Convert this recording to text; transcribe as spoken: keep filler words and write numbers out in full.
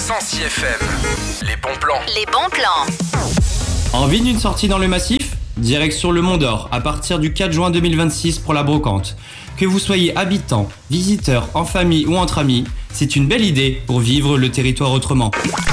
Sancy F M. Les bons plans. Les bons plans. Envie d'une sortie dans le massif ? Direction le Mont d'Or à partir du quatre juin deux mille vingt-six pour la brocante. Que vous soyez habitant, visiteur, en famille ou entre amis, c'est une belle idée pour vivre le territoire autrement.